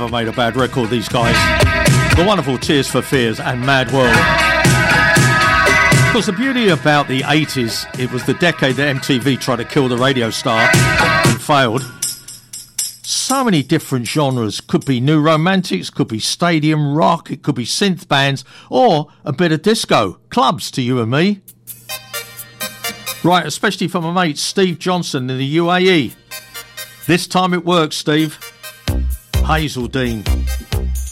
never made a bad record, these guys. The wonderful Tears for Fears and Mad World. Of course, the beauty about the 80s, it was the decade that MTV tried to kill the radio star and failed. So many different genres. Could be new romantics, could be stadium rock, it could be synth bands, or a bit of disco. Clubs to you and me. Right, especially for my mate Steve Johnson in the UAE. This time it works, Steve. Hazeldean.